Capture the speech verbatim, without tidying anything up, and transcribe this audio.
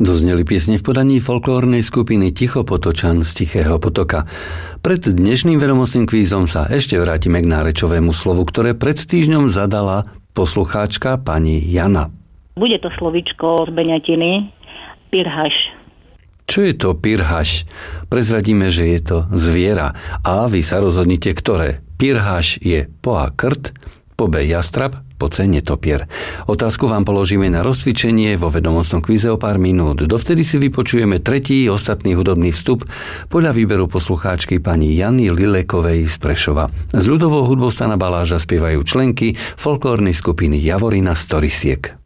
Dozneli piesne v podaní folklórnej skupiny Ticho Potočan z Tichého potoka. Pred dnešným vedomostným kvízom sa ešte vrátime k nárečovému slovu, ktoré pred týždňom zadala poslucháčka pani Jana. Bude to slovíčko z Beňatiny, pirhaš. Čo je to pirhaš? Prezradíme, že je to zviera. A vy sa rozhodnite, ktoré. Pirhaš je po A krt, po B jastrab, po C netopier. Otázku vám položíme na rozcvičenie vo vedomostnom kvíze o pár minút. Dovtedy si vypočujeme tretí ostatný hudobný vstup podľa výberu poslucháčky pani Jany Lilekovej z Prešova. S ľudovou hudbou Stana Baláža spievajú členky folklórnej skupiny Javorina z Torisiek.